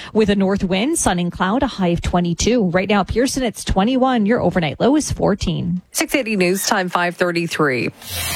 with a north wind, sun and cloud, a high of 22. Right now, Pearson, it's 21. Your overnight low is 14. 680 News Time, 5:33.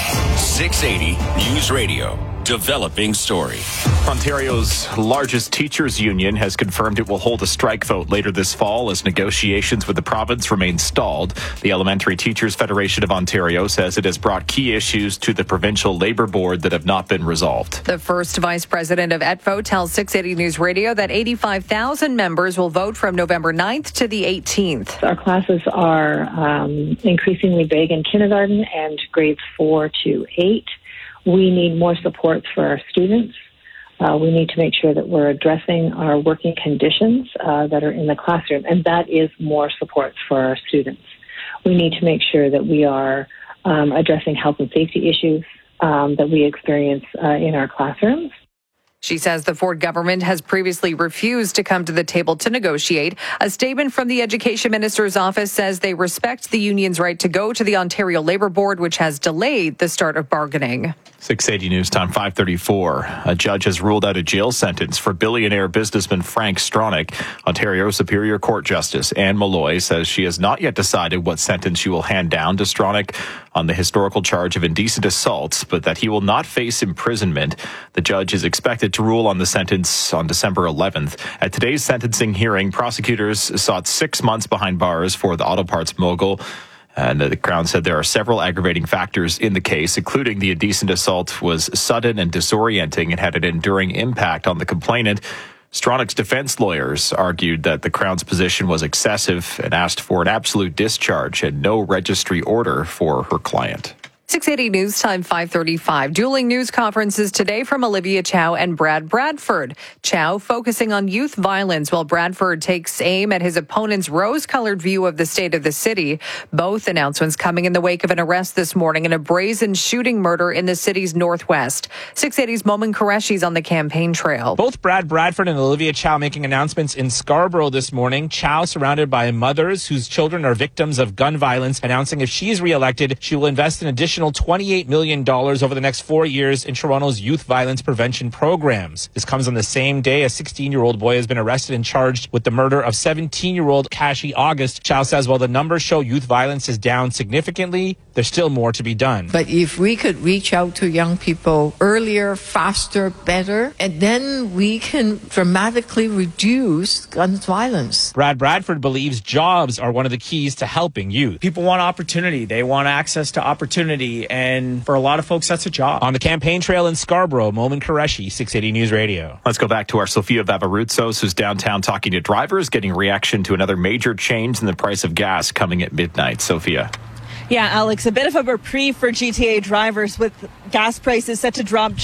680 News Radio. Developing story. Ontario's largest teachers union has confirmed it will hold a strike vote later this fall as negotiations with the province remain stalled. The Elementary Teachers Federation of Ontario says it has brought key issues to the provincial labour board that have not been resolved. The first vice president of ETFO tells 680 News Radio that 85,000 members will vote from November 9th to the 18th. Our classes are increasingly big in kindergarten and grades 4 to 8. We need more supports for our students. We need to make sure that we're addressing our working conditions that are in the classroom, and that is more supports for our students. We need to make sure that we are addressing health and safety issues that we experience in our classrooms. She says the Ford government has previously refused to come to the table to negotiate. A statement from the Education Minister's office says they respect the union's right to go to the Ontario Labour Board, which has delayed the start of bargaining. 680 News Time, 5:34. A judge has ruled out a jail sentence for billionaire businessman Frank Stronach. Ontario Superior Court Justice Anne Malloy says she has not yet decided what sentence she will hand down to Stronach on the historical charge of indecent assault, but that he will not face imprisonment. The judge is expected to rule on the sentence on December 11th. At today's sentencing hearing, prosecutors sought 6 months behind bars for the auto parts mogul. And the Crown said there are several aggravating factors in the case, including the indecent assault was sudden and disorienting and had an enduring impact on the complainant. Stronach's defense lawyers argued that the Crown's position was excessive and asked for an absolute discharge and no registry order for her client. 680 News Time, 5:35. Dueling news conferences today from Olivia Chow and Brad Bradford. Chow focusing on youth violence while Bradford takes aim at his opponent's rose-colored view of the state of the city. Both announcements coming in the wake of an arrest this morning in a brazen shooting murder in the city's northwest. 680's Momin Qureshi's on the campaign trail. Both Brad Bradford and Olivia Chow making announcements in Scarborough this morning. Chow surrounded by mothers whose children are victims of gun violence, announcing if she is reelected, she will invest an additional $28 million over the next 4 years in Toronto's youth violence prevention programs. This comes on the same day a 16-year-old boy has been arrested and charged with the murder of 17-year-old Kashi August. Chow says while the numbers show youth violence is down significantly, there's still more to be done. But if we could reach out to young people earlier, faster, better, and then we can dramatically reduce gun violence. Brad Bradford believes jobs are one of the keys to helping youth. People want opportunity. They want access to opportunity. And for a lot of folks, that's a job. On the campaign trail in Scarborough, Momin Qureshi, 680 News Radio. Let's go back to our Sofia Vavaroutsos, who's downtown talking to drivers, getting reaction to another major change in the price of gas coming at midnight. Sophia. Yeah, Alex, a bit of a reprieve for GTA drivers with gas prices set to drop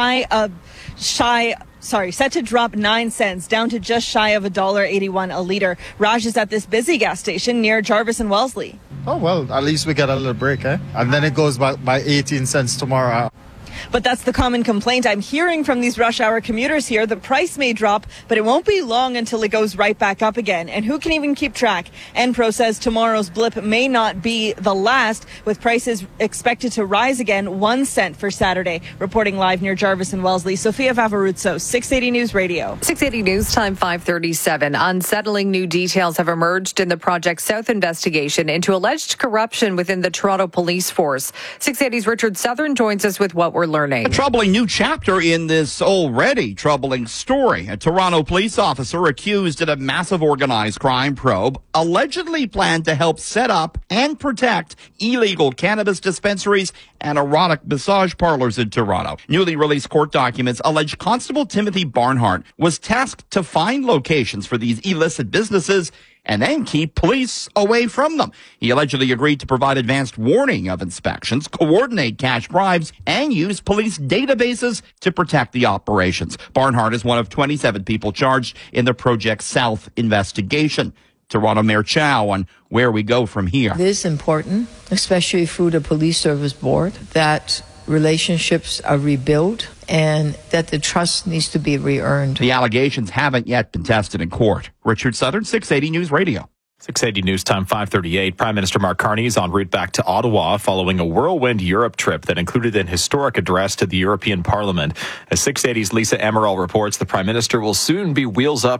set to drop 9 cents down to just shy of $1.81 a litre. Raj is at this busy gas station near Jarvis and Wellesley. Oh, well, at least we get a little break, eh? And then it goes by 18 cents tomorrow. But that's the common complaint I'm hearing from these rush hour commuters here. The price may drop, but it won't be long until it goes right back up again. And who can even keep track? Enpro says tomorrow's blip may not be the last, with prices expected to rise again 1 cent for Saturday. Reporting live near Jarvis and Wellesley, Sofia Vavaroutsos, 680 News Radio. 680 News Time, 5:37. Unsettling new details have emerged in the Project South investigation into alleged corruption within the Toronto Police Force. 680's Richard Southern joins us with what we're learning. A troubling new chapter in this already troubling story. A Toronto police officer accused in a massive organized crime probe allegedly planned to help set up and protect illegal cannabis dispensaries and erotic massage parlors in Toronto. Newly released court documents allege Constable Timothy Barnhart was tasked to find locations for these illicit businesses and then keep police away from them. He allegedly agreed to provide advanced warning of inspections, coordinate cash bribes, and use police databases to protect the operations. Barnhart is one of 27 people charged in the Project South investigation. Toronto Mayor Chow on where we go from here. It is important, especially through the Police Service Board, that relationships are rebuilt and that the trust needs to be re-earned. The allegations haven't yet been tested in court. Richard Southern, 680 News Radio. 680 News Time, 5:38. Prime Minister Mark Carney is en route back to Ottawa following a whirlwind Europe trip that included an historic address to the European Parliament. As 680's Lisa Emerald reports, the Prime Minister will soon be wheels up